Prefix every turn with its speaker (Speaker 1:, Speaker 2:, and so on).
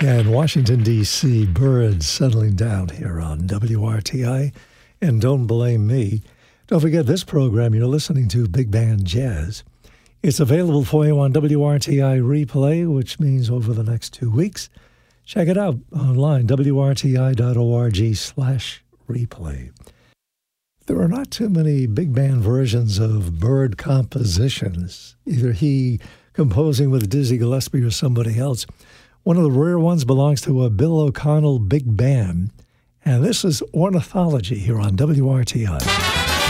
Speaker 1: And Washington, D.C., birds settling down here on WRTI. And don't blame me. Don't forget this program you're listening to, Big Band Jazz. It's available for you on WRTI Replay, which means over the next 2 weeks. Check it out online, wrti.org/replay. There are not too many big band versions of Bird compositions, either he composing with Dizzy Gillespie or somebody else. One of the rare ones belongs to a Bill O'Connell big band, and this is Ornithology here on WRTI.